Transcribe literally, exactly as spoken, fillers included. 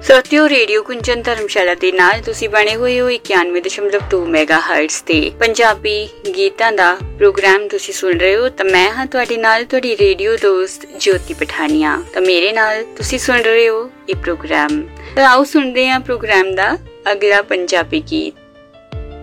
ਸਰੋਤਿਓ radio ਕੁੰਜਨ ਧਰਮਸ਼ਾਲਾ ਦੇ ਨਾਲ ਤੁਸੀਂ ਬਣੇ ਹੋਏ ਹੋ ਇਕਾਨਵੇਂ ਦਸ਼ਮਲਵ ਦੋ ਮੈਗਾਹਰਟਜ਼ ਤੇ ਪੰਜਾਬੀ ਗੀਤਾਂ ਦਾ ਪ੍ਰੋਗਰਾਮ ਤੁਸੀਂ ਸੁਣ ਰਹੇ ਹੋ। ਤਾਂ ਮੈਂ ਹਾਂ ਤੁਹਾਡੇ ਨਾਲ ਤੁਹਾਡੀ ਰੇਡੀਓ ਦੋਸਤ ਜੋਤੀ ਪਠਾਨੀਆ। ਤਾਂ ਮੇਰੇ ਨਾਲ ਤੁਸੀਂ ਸੁਣ ਰਹੇ ਹੋ ਇਹ ਪ੍ਰੋਗਰਾਮ। ਤਾਂ ਆਓ ਸੁਣਦੇ ਹਾਂ ਪ੍ਰੋਗਰਾਮ ਦਾ ਅਗਲਾ ਪੰਜਾਬੀ ਗੀਤ।